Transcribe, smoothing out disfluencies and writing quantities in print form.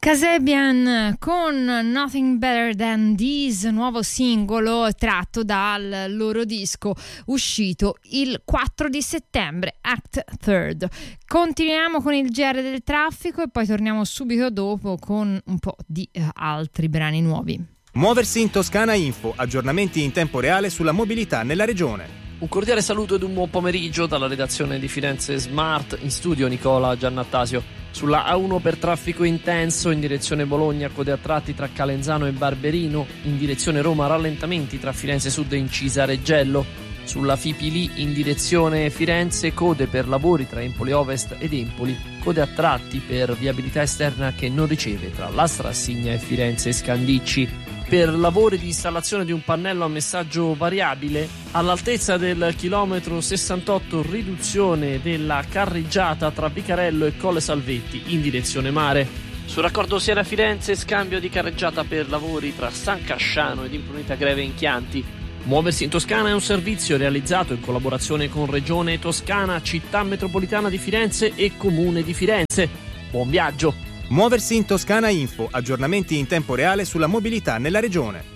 Kasabian con Nothing Better Than This, nuovo singolo tratto dal loro disco uscito il 4 di settembre, Act Third. Continuiamo con il GR del traffico e poi torniamo subito dopo con un po' di altri brani nuovi. Muoversi in Toscana Info, aggiornamenti in tempo reale sulla mobilità nella regione. Un cordiale saluto ed un buon pomeriggio dalla redazione di Firenze Smart, in studio Nicola Giannattasio. Sulla A1 per traffico intenso in direzione Bologna, code a tratti tra Calenzano e Barberino, in direzione Roma rallentamenti tra Firenze Sud e Incisa Reggello. Sulla Fipili in direzione Firenze, code per lavori tra Empoli Ovest ed Empoli, code a tratti per viabilità esterna che non riceve tra Lastra Assigna e Firenze Scandicci. Per lavori di installazione di un pannello a messaggio variabile all'altezza del chilometro 68, riduzione della carreggiata tra Vicarello e Colle Salvetti in direzione mare. Sul raccordo Siena-Firenze, scambio di carreggiata per lavori tra San Casciano ed Imprunita Greve in Chianti. Muoversi in Toscana è un servizio realizzato in collaborazione con Regione Toscana, Città Metropolitana di Firenze e Comune di Firenze. Buon viaggio! Muoversi in Toscana Info, aggiornamenti in tempo reale sulla mobilità nella regione.